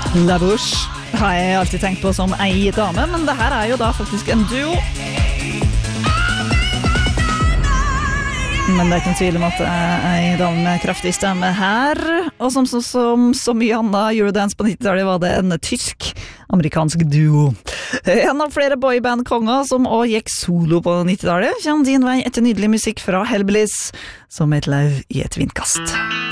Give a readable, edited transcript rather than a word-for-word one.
La Bouche har jeg alltid tenkt på som ei dame, men det her jo da faktisk en duo. Men det ikke noen tvil om at det ei dame med kraftig stemme her. Og som så mye annet Eurodance på 90-tallet var det en tysk-amerikansk duo. En av flere boyband-konger som også gikk solo på 90-tallet. Kjenn din vei etter nydelig musikk fra Hellbillies, som et liv i et vindkast.